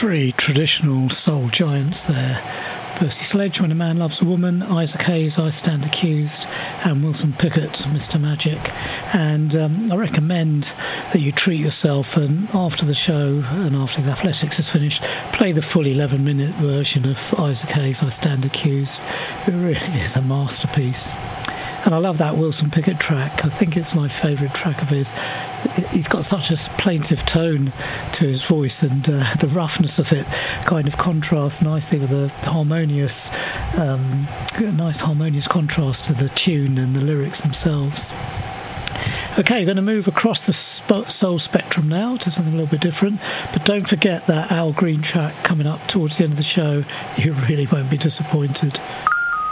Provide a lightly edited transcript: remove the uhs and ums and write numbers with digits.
Three traditional soul giants there. Percy Sledge, When a Man Loves a Woman, Isaac Hayes, I Stand Accused, and Wilson Pickett, Mr. Magic. And I recommend that you treat yourself, and after the show and after the athletics is finished, play the full 11-minute version of Isaac Hayes, I Stand Accused. It really is a masterpiece. And I love that Wilson Pickett track. I think it's my favourite track of his. He's got such a plaintive tone to his voice, and the roughness of it kind of contrasts nicely with a nice harmonious contrast to the tune and the lyrics themselves. Okay, we're going to move across the soul spectrum now to something a little bit different, but don't forget that Al Green track coming up towards the end of the show. You really won't be disappointed.